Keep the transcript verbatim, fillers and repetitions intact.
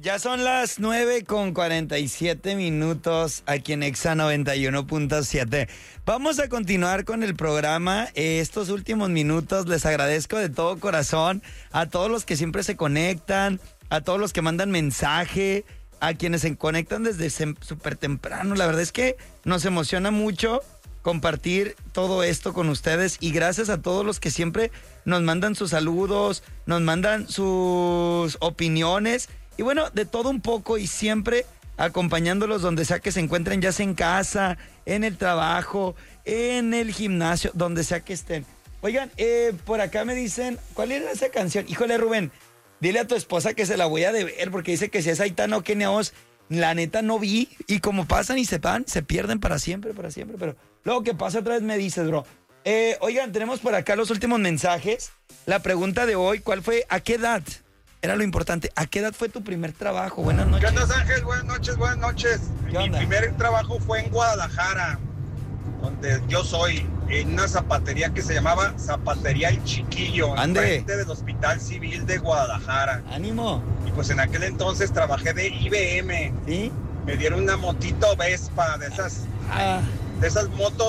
Ya son las nueve con cuarenta y siete minutos aquí en Exa noventa y uno punto siete. Vamos a continuar con el programa. Eh, estos últimos minutos les agradezco de todo corazón a todos los que siempre se conectan, a todos los que mandan mensaje, a quienes se conectan desde súper temprano. La verdad es que nos emociona mucho compartir todo esto con ustedes y gracias a todos los que siempre nos mandan sus saludos, nos mandan sus opiniones. Y bueno, de todo un poco y siempre acompañándolos donde sea que se encuentren, ya sea en casa, en el trabajo, en el gimnasio, donde sea que estén. Oigan, eh, por acá me dicen, ¿cuál era esa canción? Híjole, Rubén, dile a tu esposa que se la voy a deber porque dice que si es Aitana o Kenia Oz, la neta no vi. Y como pasan y se van, se pierden para siempre, para siempre. Pero luego que pasa otra vez me dices, bro. Eh, oigan, tenemos por acá los últimos mensajes. La pregunta de hoy, ¿cuál fue? ¿A qué edad? Era lo importante. ¿A qué edad fue tu primer trabajo? Buenas noches. ¿Qué onda, Ángel? Buenas noches, buenas noches. ¿Qué Mi onda? primer trabajo fue en Guadalajara, donde yo soy, en una zapatería que se llamaba Zapatería El Chiquillo, Ande. enfrente del Hospital Civil de Guadalajara. ¡Ánimo! Y pues en aquel entonces trabajé de I B M. ¿Sí? Me dieron una motito Vespa, de esas, Ah, de esas motos